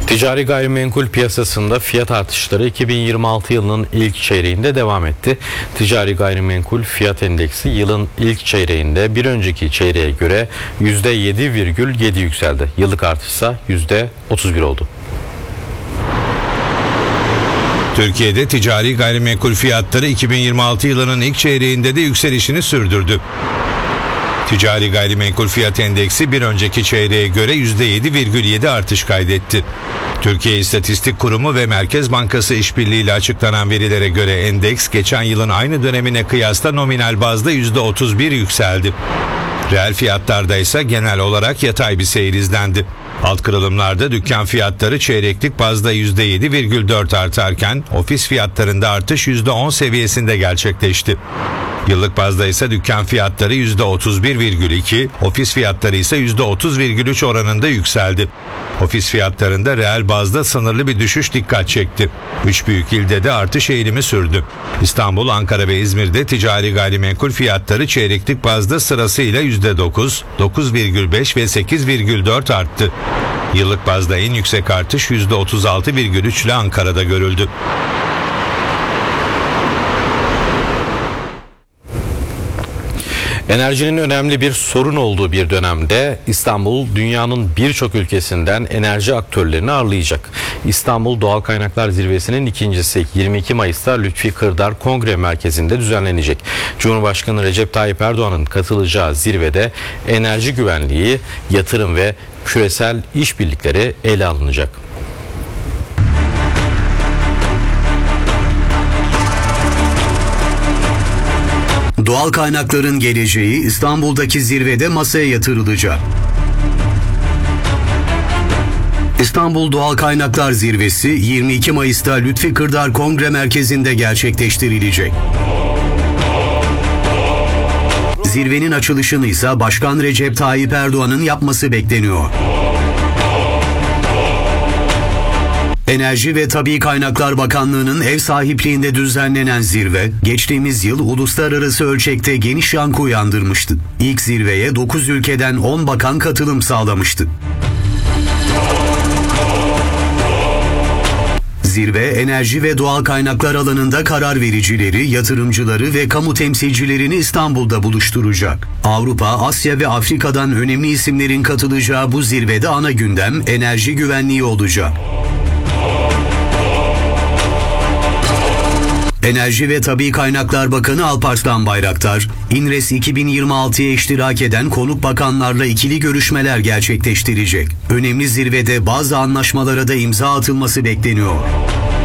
Ticari gayrimenkul piyasasında fiyat artışları 2026 yılının ilk çeyreğinde devam etti. Ticari gayrimenkul fiyat endeksi yılın ilk çeyreğinde bir önceki çeyreğe göre %7,7 yükseldi. Yıllık artış ise %31 oldu. Türkiye'de ticari gayrimenkul fiyatları 2026 yılının ilk çeyreğinde de yükselişini sürdürdü. Ticari gayrimenkul fiyat endeksi bir önceki çeyreğe göre %7,7 artış kaydetti. Türkiye İstatistik Kurumu ve Merkez Bankası işbirliğiyle açıklanan verilere göre endeks geçen yılın aynı dönemine kıyasla nominal bazda %31 yükseldi. Reel fiyatlarda ise genel olarak yatay bir seyir izlendi. Alt kırılımlarda dükkan fiyatları çeyreklik bazda %7,4 artarken ofis fiyatlarında artış %10 seviyesinde gerçekleşti. Yıllık bazda ise dükkan fiyatları %31,2, ofis fiyatları ise %30,3 oranında yükseldi. Ofis fiyatlarında reel bazda sınırlı bir düşüş dikkat çekti. 3 büyük ilde de artış eğilimi sürdü. İstanbul, Ankara ve İzmir'de ticari gayrimenkul fiyatları çeyreklik bazda sırasıyla %9, 9,5 ve 8,4 arttı. Yıllık bazda en yüksek artış %36,3 ile Ankara'da görüldü. Enerjinin önemli bir sorun olduğu bir dönemde İstanbul dünyanın birçok ülkesinden enerji aktörlerini ağırlayacak. İstanbul Doğal Kaynaklar Zirvesi'nin ikincisi 22 Mayıs'ta Lütfi Kırdar Kongre Merkezi'nde düzenlenecek. Cumhurbaşkanı Recep Tayyip Erdoğan'ın katılacağı zirvede enerji güvenliği, yatırım ve küresel işbirlikleri ele alınacak. Doğal kaynakların geleceği İstanbul'daki zirvede masaya yatırılacak. İstanbul Doğal Kaynaklar Zirvesi 22 Mayıs'ta Lütfi Kırdar Kongre Merkezi'nde gerçekleştirilecek. Zirvenin açılışını ise Başkan Recep Tayyip Erdoğan'ın yapması bekleniyor. Enerji ve Tabii Kaynaklar Bakanlığı'nın ev sahipliğinde düzenlenen zirve, geçtiğimiz yıl uluslararası ölçekte geniş yankı uyandırmıştı. İlk zirveye 9 ülkeden 10 bakan katılım sağlamıştı. Zirve, enerji ve doğal kaynaklar alanında karar vericileri, yatırımcıları ve kamu temsilcilerini İstanbul'da buluşturacak. Avrupa, Asya ve Afrika'dan önemli isimlerin katılacağı bu zirvede ana gündem enerji güvenliği olacak. Enerji ve Tabii Kaynaklar Bakanı Alparslan Bayraktar, İNRES 2026'ya iştirak eden konuk bakanlarla ikili görüşmeler gerçekleştirecek. Önemli zirvede bazı anlaşmalara da imza atılması bekleniyor.